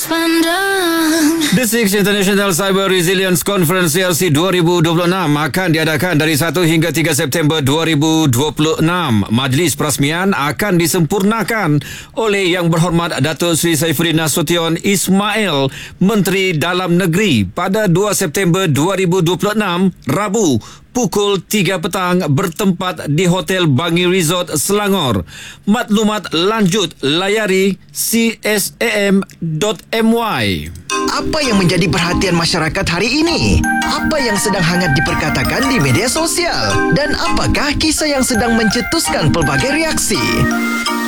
The Sixth International Cyber Resilience Conference CRC 2026 akan diadakan dari 1 hingga 3 September 2026. Majlis perasmian akan disempurnakan oleh Yang Berhormat Datuk Seri Saifuddin Nasution Ismail, Menteri Dalam Negeri pada 2 September 2026, Rabu, pukul 3 petang bertempat di Hotel Bangi Resort, Selangor. Maklumat lanjut layari csam.my. Apa yang menjadi perhatian masyarakat hari ini? Apa yang sedang hangat diperkatakan di media sosial? Dan apakah kisah yang sedang mencetuskan pelbagai reaksi?